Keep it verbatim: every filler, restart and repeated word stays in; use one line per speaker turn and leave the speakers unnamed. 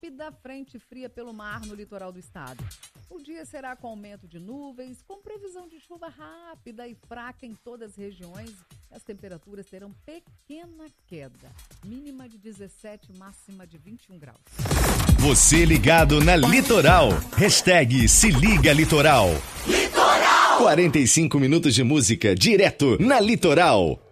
rápida frente fria pelo mar no litoral do estado. O dia será com aumento de nuvens, com previsão de chuva rápida e fraca em todas as regiões. As temperaturas terão pequena queda, mínima de dezessete, máxima de vinte e um graus.
Você ligado na Litoral. Hashtag Se Liga Litoral. Litoral! quarenta e cinco minutos de música direto na Litoral.